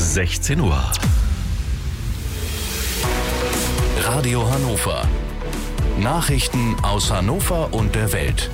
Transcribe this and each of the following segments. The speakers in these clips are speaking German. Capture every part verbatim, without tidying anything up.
sechzehn Uhr. Radio Hannover. Nachrichten aus Hannover und der Welt.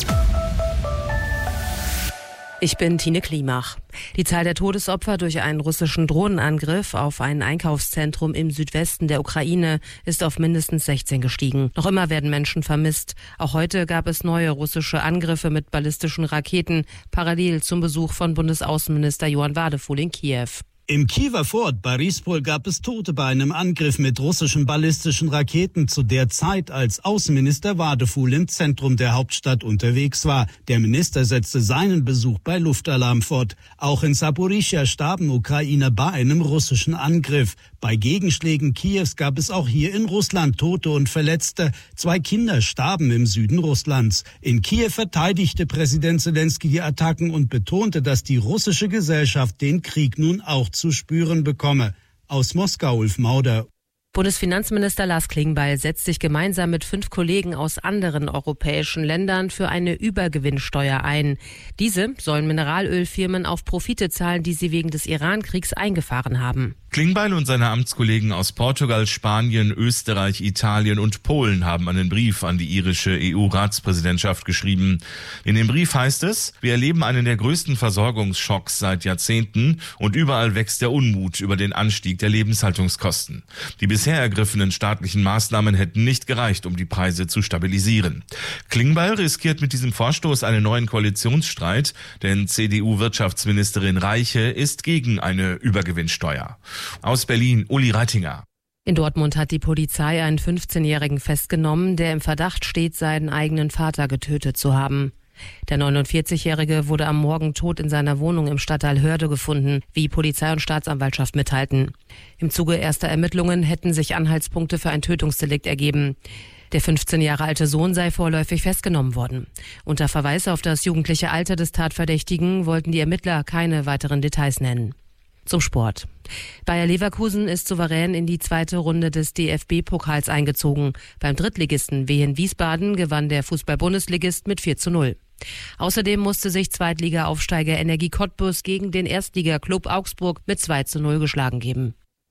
Ich bin Tine Klimach. Die Zahl der Todesopfer durch einen russischen Drohnenangriff auf ein Einkaufszentrum im Südwesten der Ukraine ist auf mindestens sechzehn gestiegen. Noch immer werden Menschen vermisst. Auch heute gab es neue russische Angriffe mit ballistischen Raketen, parallel zum Besuch von Bundesaußenminister Johann Wadefuhl in Kiew. Im Kiewer Vorort Borispol gab es Tote bei einem Angriff mit russischen ballistischen Raketen zu der Zeit, als Außenminister Wadefuhl im Zentrum der Hauptstadt unterwegs war. Der Minister setzte seinen Besuch bei Luftalarm fort. Auch in Saporischschja starben Ukrainer bei einem russischen Angriff. Bei Gegenschlägen Kiews gab es auch hier in Russland Tote und Verletzte. Zwei Kinder starben im Süden Russlands. In Kiew verteidigte Präsident Selenskyj die Attacken und betonte, dass die russische Gesellschaft den Krieg nun auch zu spüren bekomme. Aus Moskau, Ulf Mauder. Bundesfinanzminister Lars Klingbeil setzt sich gemeinsam mit fünf Kollegen aus anderen europäischen Ländern für eine Übergewinnsteuer ein. Diese sollen Mineralölfirmen auf Profite zahlen, die sie wegen des Iran-Kriegs eingefahren haben. Klingbeil und seine Amtskollegen aus Portugal, Spanien, Österreich, Italien und Polen haben einen Brief an die irische E U-Ratspräsidentschaft geschrieben. In dem Brief heißt es: Wir erleben einen der größten Versorgungsschocks seit Jahrzehnten und überall wächst der Unmut über den Anstieg der Lebenshaltungskosten. Die bisher ergriffenen staatlichen Maßnahmen hätten nicht gereicht, um die Preise zu stabilisieren. Klingbeil riskiert mit diesem Vorstoß einen neuen Koalitionsstreit, denn C D U-Wirtschaftsministerin Reiche ist gegen eine Übergewinnsteuer. Aus Berlin, Uli Reitinger. In Dortmund hat die Polizei einen fünfzehnjährigen festgenommen, der im Verdacht steht, seinen eigenen Vater getötet zu haben. Der neunundvierzigjährige wurde am Morgen tot in seiner Wohnung im Stadtteil Hörde gefunden, wie Polizei und Staatsanwaltschaft mitteilten. Im Zuge erster Ermittlungen hätten sich Anhaltspunkte für ein Tötungsdelikt ergeben. Der fünfzehn Jahre alte Sohn sei vorläufig festgenommen worden. Unter Verweis auf das jugendliche Alter des Tatverdächtigen wollten die Ermittler keine weiteren Details nennen. Zum Sport. Bayer Leverkusen ist souverän in die zweite Runde des D F B-Pokals eingezogen. Beim Drittligisten Wehen Wiesbaden gewann der Fußball-Bundesligist mit vier zu null. Außerdem musste sich Zweitliga-Aufsteiger Energie Cottbus gegen den Erstligaklub Augsburg mit zwei zu null geschlagen geben.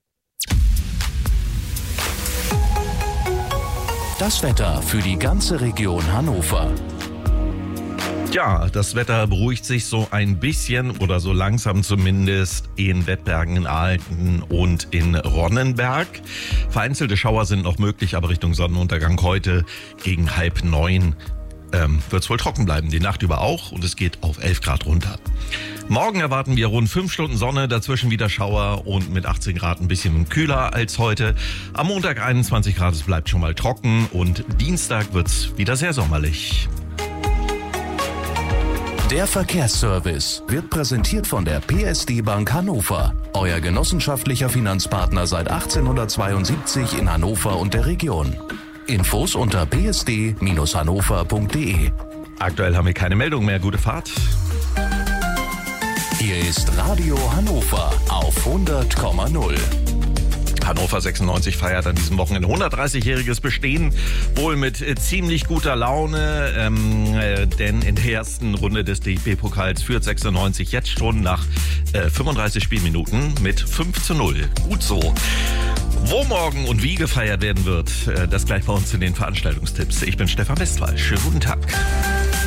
Das Wetter für die ganze Region Hannover. Ja, das Wetter beruhigt sich so ein bisschen oder so langsam zumindest in Wettbergen, in Ahlten und in Ronnenberg. Vereinzelte Schauer sind noch möglich, aber Richtung Sonnenuntergang heute gegen halb neun ähm, wird es wohl trocken bleiben. Die Nacht über auch und es geht auf elf Grad runter. Morgen erwarten wir rund fünf Stunden Sonne, dazwischen wieder Schauer und mit achtzehn Grad ein bisschen kühler als heute. Am Montag einundzwanzig Grad, es bleibt schon mal trocken und Dienstag wird es wieder sehr sommerlich. Der Verkehrsservice wird präsentiert von der P S D Bank Hannover, euer genossenschaftlicher Finanzpartner seit achtzehnhundertzweiundsiebzig in Hannover und der Region. Infos unter p s d Bindestrich hannover punkt d e. Aktuell haben wir keine Meldung mehr. Gute Fahrt. Hier ist Radio Hannover auf hundert Komma null. Hannover sechsundneunzig feiert an diesem Wochenende hundertdreißigjähriges Bestehen, wohl mit äh, ziemlich guter Laune, ähm, äh, denn in der ersten Runde des D F B-Pokals führt sechsundneunzig jetzt schon nach äh, fünfunddreißig Spielminuten mit fünf zu null. Gut so. Wo morgen und wie gefeiert werden wird, äh, das gleich bei uns in den Veranstaltungstipps. Ich bin Stefan Westphal. Schönen guten Tag.